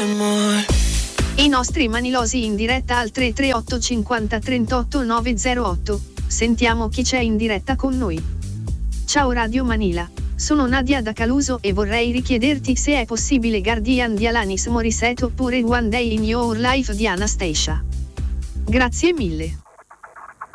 more. I nostri manilosi in diretta al 338 50 38 908. Sentiamo chi c'è in diretta con noi. Ciao Radio Manila, sono Nadia da Caluso e vorrei richiederti se è possibile Guardian di Alanis Morissette oppure One Day in Your Life di Anastasia. Grazie mille.